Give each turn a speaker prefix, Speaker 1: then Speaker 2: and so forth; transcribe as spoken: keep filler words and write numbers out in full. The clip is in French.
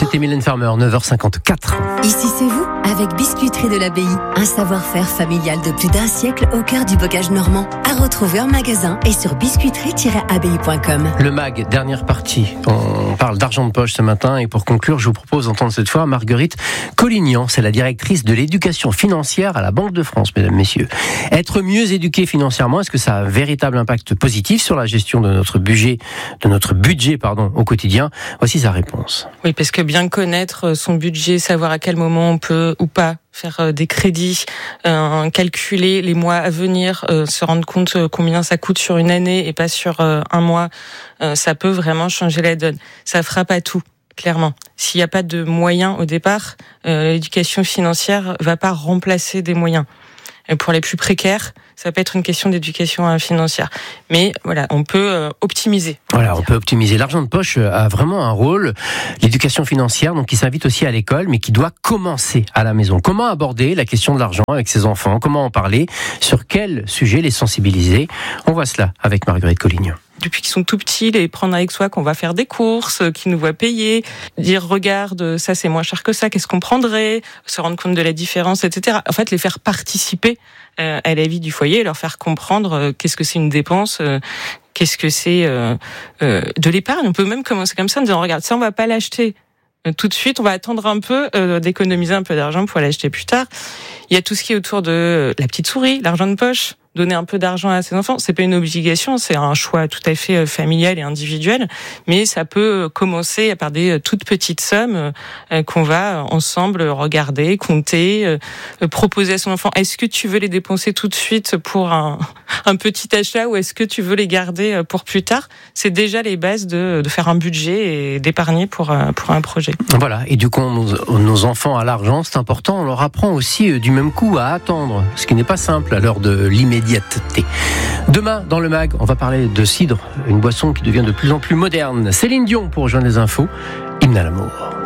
Speaker 1: C'était Mylène Farmer, neuf heures cinquante-quatre.
Speaker 2: Ici c'est vous, avec Biscuiterie de l'Abbaye. Un savoir-faire familial de plus d'un siècle au cœur du bocage normand. À retrouver en magasin et sur biscuiterie tiret abbaye point com.
Speaker 1: Le mag, dernière partie. On parle d'argent de poche ce matin et pour conclure, je vous propose d'entendre cette fois Marguerite Collignan. C'est la directrice de l'éducation financière à la Banque de France, mesdames, messieurs. Être mieux éduqué financièrement, est-ce que ça a un véritable impact positif sur la gestion de notre budget, de notre budget, pardon, au quotidien? Voici sa réponse.
Speaker 3: Oui, parce que bien connaître son budget, savoir à quel moment on peut ou pas faire des crédits, euh, calculer les mois à venir, euh, se rendre compte combien ça coûte sur une année et pas sur euh, un mois, euh, ça peut vraiment changer la donne. Ça fera pas tout, clairement. S'il n'y a pas de moyens au départ, euh, l'éducation financière va pas remplacer des moyens. Et pour les plus précaires, ça peut être une question d'éducation financière. Mais voilà, on peut euh, optimiser.
Speaker 1: Voilà, on peut optimiser. L'argent de poche a vraiment un rôle. L'éducation financière, donc, qui s'invite aussi à l'école, mais qui doit commencer à la maison. Comment aborder la question de l'argent avec ses enfants? Comment en parler? Sur quel sujet les sensibiliser? On voit cela avec Marguerite Collignan.
Speaker 3: Depuis qu'ils sont tout petits, les prendre avec soi, qu'on va faire des courses, qu'ils nous voient payer, dire regarde, ça c'est moins cher que ça, qu'est-ce qu'on prendrait, se rendre compte de la différence, et cetera. En fait, les faire participer euh, à la vie du foyer, leur faire comprendre euh, qu'est-ce que c'est une dépense, euh, qu'est-ce que c'est euh, euh, de l'épargne. On peut même commencer comme ça en disant regarde, ça on va pas l'acheter tout de suite, on va attendre un peu euh, d'économiser un peu d'argent pour l'acheter plus tard. Il y a tout ce qui est autour de la petite souris, l'argent de poche. Donner un peu d'argent à ses enfants, c'est pas une obligation, c'est un choix tout à fait familial et individuel, mais ça peut commencer par des toutes petites sommes qu'on va ensemble regarder, compter, proposer à son enfant. Est-ce que tu veux les dépenser tout de suite pour un, un petit achat ou est-ce que tu veux les garder pour plus tard? C'est déjà les bases de, de faire un budget et d'épargner pour, pour un projet.
Speaker 1: Voilà, et du coup, nos, nos enfants à l'argent, c'est important, on leur apprend aussi du même coup à attendre, ce qui n'est pas simple à l'heure de l'immédiat. Demain, dans le mag, on va parler de cidre, une boisson qui devient de plus en plus moderne. Céline Dion pour rejoindre les infos. Hymne à l'amour.